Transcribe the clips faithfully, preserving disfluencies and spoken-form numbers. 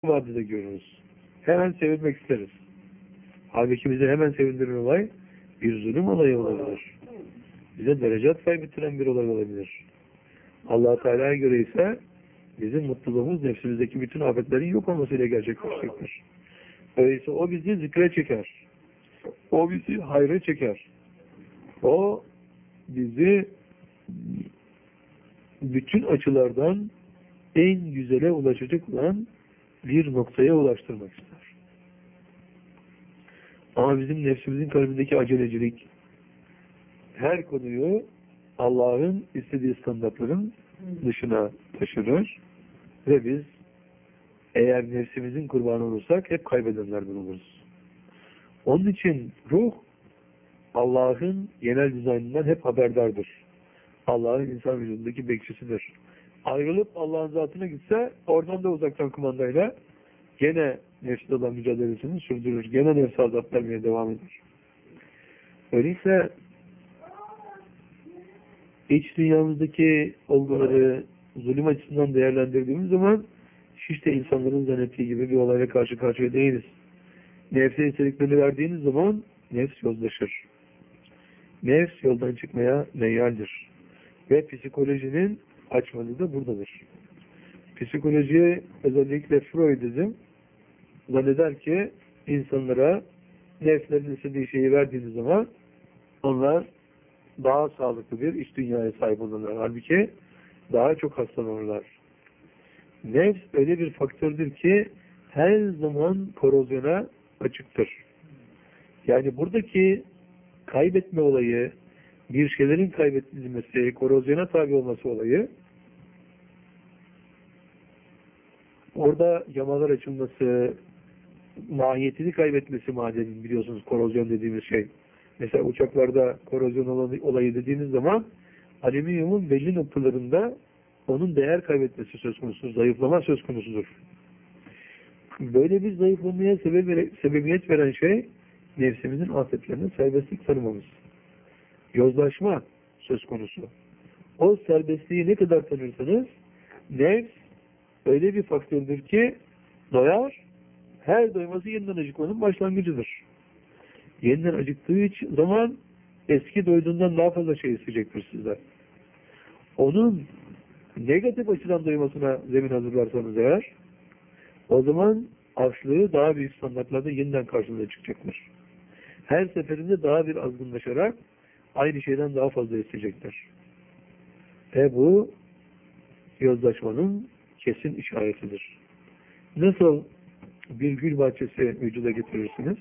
vadede görürüz. Hemen sevilmek isteriz. Halbuki bizi hemen sevindiren olay bir zulüm olayı olabilir. Bize derecat kaybettiren bir olay olabilir. Allah Teala'ya göre ise bizim mutluluğumuz nefsimizdeki bütün afetlerin yok olmasıyla gerçekleşecektir. Öyleyse o bizi zikre çeker. O bizi hayra çeker. O bizi bütün açılardan en güzele ulaşacak olan bir noktaya ulaştırmak ister. Ama bizim nefsimizin kalbindeki acelecilik her konuyu Allah'ın istediği standartların dışına taşırır ve biz eğer nefsimizin kurbanı olursak hep kaybedenlerden oluruz. Onun için ruh Allah'ın genel dizaynından hep haberdardır. Allah'ın insan vücudundaki bekçisidir. Ayrılıp Allah'ın zatına gitse oradan da uzaktan kumandayla gene nefsle olan mücadelesini sürdürür. Gene nefsi azap vermeye devam eder. Öyleyse iç dünyamızdaki olguları zulüm açısından değerlendirdiğimiz zaman hiç de insanların zannettiği gibi bir olayla karşı karşıya değiliz. Nefse istediklerini verdiğiniz zaman nefs yozlaşır. Nefs yoldan çıkmaya meyyaldir. Ve psikolojinin açmadığı da buradadır. Psikoloji, özellikle Freudizm zanneder ki insanlara nefslerin istediği şeyi verdiğiniz zaman onlar daha sağlıklı bir iç dünyaya sahip olurlar. Halbuki daha çok hastalanırlar. Nefs öyle bir faktördür ki her zaman korozyona açıktır. Yani buradaki kaybetme olayı, bir şeylerin kaybedilmesi, korozyona tabi olması olayı, orada yamalar açılması, mahiyetini kaybetmesi madenin, biliyorsunuz korozyon dediğimiz şey. Mesela uçaklarda korozyon olayı dediğiniz zaman alüminyumun belli noktalarında onun değer kaybetmesi söz konusudur, zayıflama söz konusudur. Böyle bir zayıflamaya sebebiyet veren şey nefsimizin afetlerine serbestlik tanımamız. Yozlaşma söz konusu. O serbestliği ne kadar tanırsanız nefs öyle bir faktördür ki doyar, her doyması yeniden acıkmanın başlangıcıdır. Yeniden acıktığı zaman eski doyduğundan daha fazla şey isteyecektir sizden. Onun negatif açıdan doymasına zemin hazırlarsanız eğer, o zaman açlığı daha büyük standartlarda yeniden karşınıza çıkacaktır. Her seferinde daha bir azgınlaşarak aynı şeyden daha fazla isteyecektir. Ve bu yozlaşmanın kesin işaretidir. Nasıl bir gül bahçesi vücuda getirirsiniz?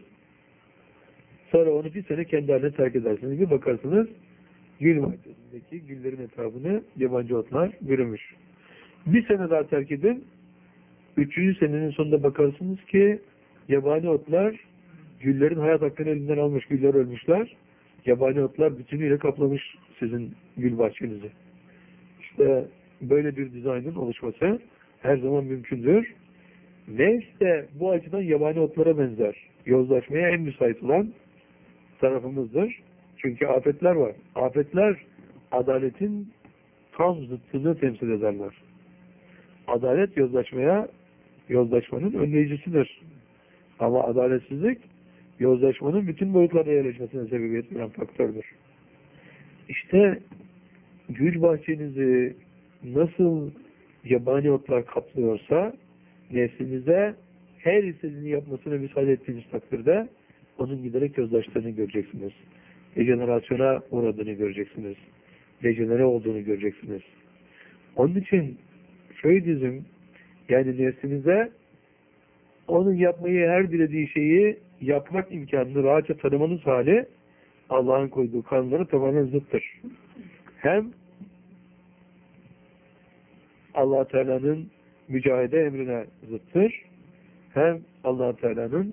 Sonra onu bir sene kendi haline terk edersiniz. Bir bakarsınız gül bahçesindeki güllerin etrafını yabancı otlar bürümüş. Bir sene daha terk edin. Üçüncü senenin sonunda bakarsınız ki yabani otlar güllerin hayat hakkını elinden almış, güller ölmüşler. Yabani otlar bütünüyle kaplamış sizin gül bahçenizi. İşte böyle bir dizaynın oluşması her zaman mümkündür. Nefs de bu açıdan yabani otlara benzer. Yozlaşmaya en müsait olan tarafımızdır. Çünkü afetler var. Afetler adaletin tam zıttını temsil ederler. Adalet yozlaşmaya, yozlaşmanın önleyicisidir. Ama adaletsizlik yozlaşmanın bütün boyutlarına yerleşmesine sebebiyet veren faktördür. İşte gül bahçenizi nasıl yabani otlar kaplıyorsa nefsinize her istediğini yapmasına müsaade ettiğiniz takdirde onun giderek yozlaştığını göreceksiniz. Dejenerasyona uğradığını göreceksiniz. Dejenere olduğunu göreceksiniz. Onun için Freudizm, yani nefsinize onun yapmayı her dilediği şeyi yapmak imkanını rahatça tanımanız hali Allah'ın koyduğu kanunlara tamamen zıttır. Hem Allah Teala'nın mücahede emrine zıttır, hem Allah Teala'nın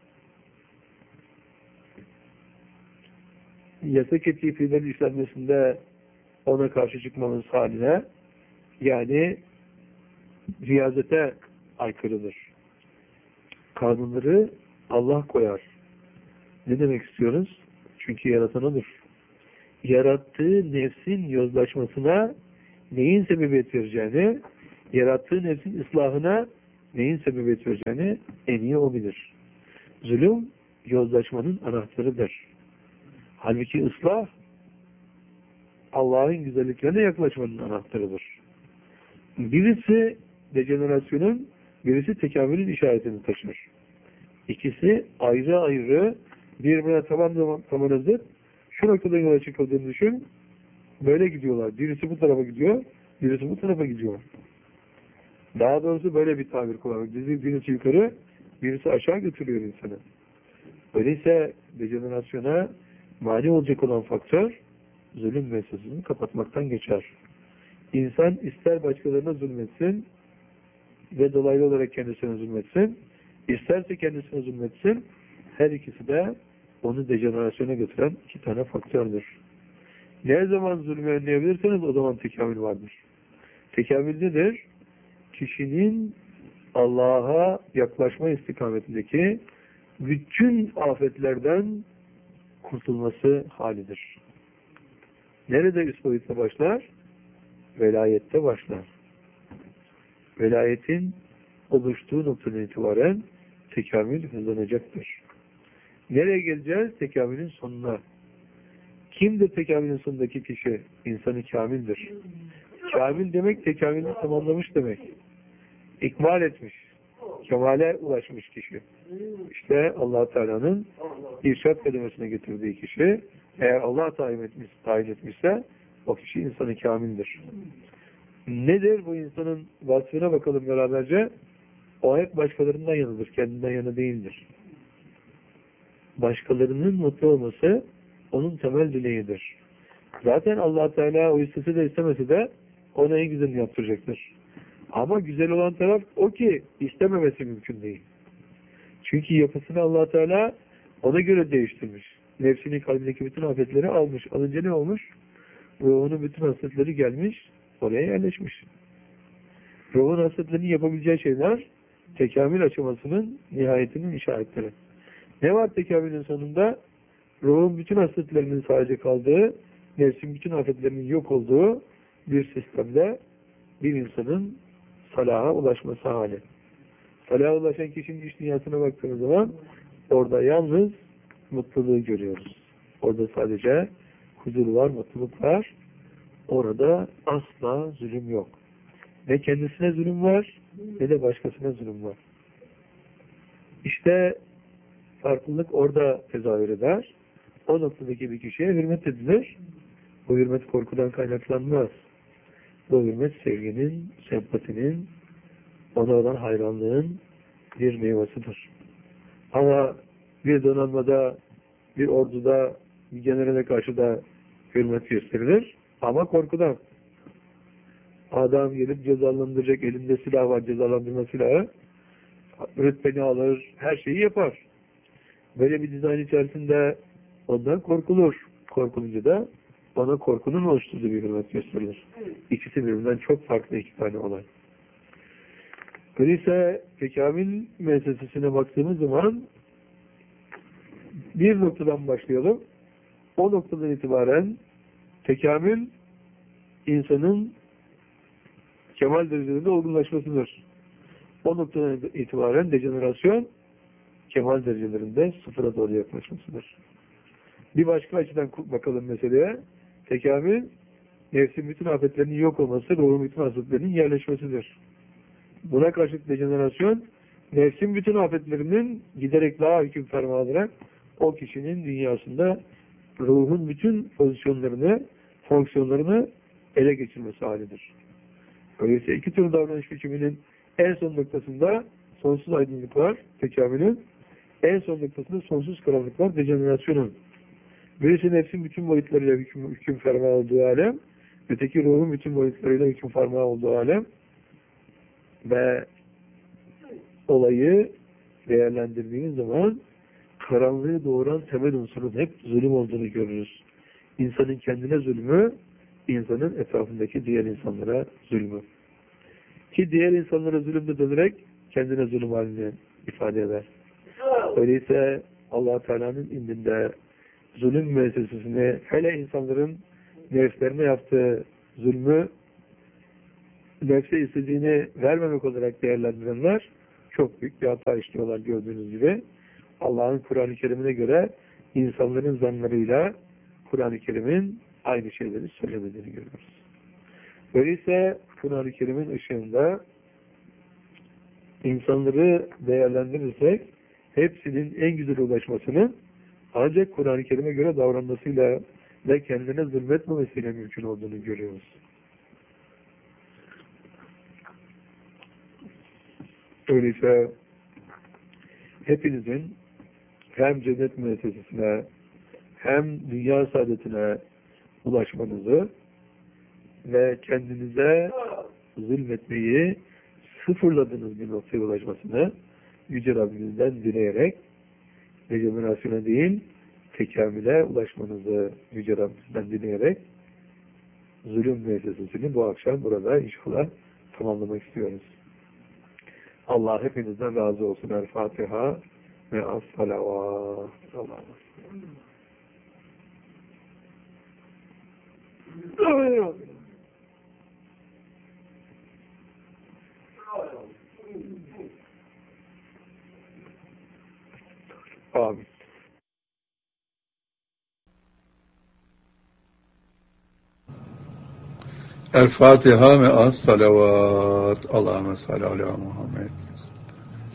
yasak ettiği fiillerin işlenmesinde ona karşı çıkmamız haline, yani riyazete aykırıdır. Kanunları Allah koyar. Ne demek istiyoruz? Çünkü yaratan odur. Yarattığı nefsin yozlaşmasına neyin sebebiyet vereceğini, yarattığı nefsin ıslahına neyin sebebiyet vereceğini en iyi o bilir. Zulüm, yozlaşmanın anahtarıdır. Halbuki ıslah, Allah'ın güzelliklerine yaklaşmanın anahtarıdır. Birisi dejenerasyonun, birisi tekamülün işaretini taşır. İkisi ayrı ayrı birbirine tamam tamam zıt. Şu noktadan yola çıkıldığını düşün. Böyle gidiyorlar. Birisi bu tarafa gidiyor, birisi bu tarafa gidiyor. Daha doğrusu böyle bir tabir kullanmak. Birisi yukarı, birisi aşağı götürüyor insanı. Öyleyse dejenerasyona mani olacak olan faktör zulüm meselesini kapatmaktan geçer. İnsan ister başkalarına zulmetsin ve dolaylı olarak kendisine zulmetsin, isterse kendisine zulmetsin, her ikisi de onu dejenerasyona götüren iki tane faktördür. Ne zaman zulmü önleyebilirseniz o zaman tekamül vardır. Tekamül nedir? Kişinin Allah'a yaklaşma istikametindeki bütün afetlerden kurtulması halidir. Nerede üst boyutta başlar? Velayette başlar. Velayetin oluştuğu noktadan itibaren tekamül hızlanacaktır. Nereye geleceğiz? Tekamülün sonuna. Kimdir tekamülün sonundaki kişi? İnsanı kamildir. Kamil demek tekamülünü tamamlamış demek. İkmal etmiş. Kemale ulaşmış kişi. İşte Allah Teala'nın irşad kelimesine getirdiği kişi, eğer Allah tayin etmiş, tayin etmişse o kişi insanı kamildir. Nedir bu insanın vasfına bakalım beraberce? O hep başkalarından yanıdır, kendinden yana değildir. Başkalarının mutlu olması onun temel dileğidir. Zaten Allah Teala o istese de istemese de ona en güzelini yaptıracaktır. Ama güzel olan taraf o ki istememesi mümkün değil. Çünkü yapısını Allah Teala ona göre değiştirmiş. Nefsinin kalbindeki bütün afetleri almış. Alınca ne olmuş? Ruhunun bütün hasretleri gelmiş, oraya yerleşmiş. Ruhun hasretlerinin yapabileceği şeyler tekamül aşamasının nihayetinin işaretleri. Ne var tekamülün sonunda? Ruhun bütün hasretlerinin sadece kaldığı, nefsin bütün afetlerinin yok olduğu bir sistemde bir insanın salaha ulaşması hali. Salaha ulaşan kişinin iç dünyasına baktığımız zaman orada yalnız mutluluğu görüyoruz. Orada sadece huzur var, mutluluk var. Orada asla zulüm yok. Ne kendisine zulüm var, ne de başkasına zulüm var. İşte farklılık orada tezahür eder. O noktadaki bir kişiye hürmet edilir. Bu hürmet korkudan kaynaklanmaz. Bu hürmet sevginin, sempatinin, ona olan hayranlığın bir meyvasıdır. Ama bir donanmada, bir orduda, bir generale karşı da hürmet gösterilir. Ama korkudan. Adam gelip cezalandıracak, elinde silah var, cezalandırma silahı. Rütbeni alır, her şeyi yapar. Böyle bir dizayn içerisinde ondan korkulur. Korkulunca da ona korkunun oluşturduğu bir hürmet gösterilir. İkisi birbirinden çok farklı iki tane olay. Öyleyse tekamül meselesine baktığımız zaman bir noktadan başlayalım. O noktadan itibaren tekamül insanın kemal derecelerinde olgunlaşmasıdır. O noktadan itibaren dejenerasyon kemal derecelerinde sıfıra doğru yaklaşmasıdır. Bir başka açıdan bakalım meseleye. Tekamül, nefsin bütün afetlerinin yok olması, ruhun bütün hasretlerinin yerleşmesidir. Buna karşılık dejenerasyon, nefsin bütün afetlerinin giderek daha hüküm ferma alarak o kişinin dünyasında ruhun bütün pozisyonlarını, fonksiyonlarını ele geçirmesi halidir. Öyleyse iki tür davranış biçiminin en son noktasında sonsuz aydınlık var, tekamülün. En son noktasında sonsuz karanlık var, dejenerasyonun. Birisi nefsin bütün boyutlarıyla hüküm, hüküm ferma olduğu alem, öteki ruhun bütün boyutlarıyla hüküm ferma olduğu alem ve olayı değerlendirdiğiniz zaman karanlığı doğuran temel unsurun hep zulüm olduğunu görürüz. İnsanın kendine zulmü, insanın etrafındaki diğer insanlara zulmü. Ki diğer insanlara zulüm de dönerek kendine zulüm halini ifade eder. Öyleyse Allah Teala'nın indinde zulüm müessesesini, hele insanların nefslerine yaptığı zulmü nefse istediğini vermemek olarak değerlendirenler çok büyük bir hata işliyorlar gördüğünüz gibi. Allah'ın Kur'an-ı Kerim'ine göre insanların zanlarıyla Kur'an-ı Kerim'in aynı şeyleri söylemediğini görüyoruz. Öyleyse Kur'an-ı Kerim'in ışığında insanları değerlendirirsek hepsinin en güzel ulaşmasını ancak Kur'an-ı Kerim'e göre davranmasıyla ve kendine zulmetmemesiyle mümkün olduğunu görüyoruz. Öyleyse hepinizin hem cennet müessesesine hem dünya saadetine ulaşmanızı ve kendinize zulmetmeyi sıfırladığınız bir noktaya ulaşmasını Yüce Rabbimizden dileyerek rejenerasyona değil tekamüle ulaşmanızı Yüce Rabbimizden dileyerek zulüm müessesesini bu akşam burada inşallah tamamlamak istiyoruz. Allah hepinizden razı olsun. El Fatiha ve as-salavat. Allah'a Amin. El Fatiha ve as-salavat. Allahümme salli ala Muhammed.